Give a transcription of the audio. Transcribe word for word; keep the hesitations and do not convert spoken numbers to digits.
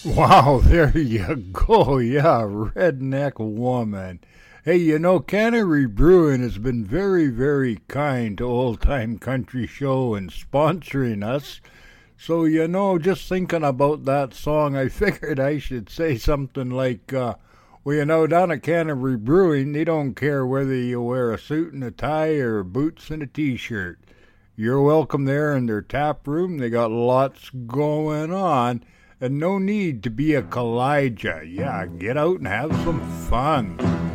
Wow, there you go. Yeah, Redneck Woman. Hey, you know, Cannery Brewing has been very, very kind to Old Time Country Show and sponsoring us. So, you know, just thinking about that song, I figured I should say something like, uh, well, you know, down at Canterbury Brewing, they don't care whether you wear a suit and a tie or boots and a t-shirt. You're welcome there in their tap room. They got lots going on, and no need to be a Kalijah. Yeah, get out and have some fun.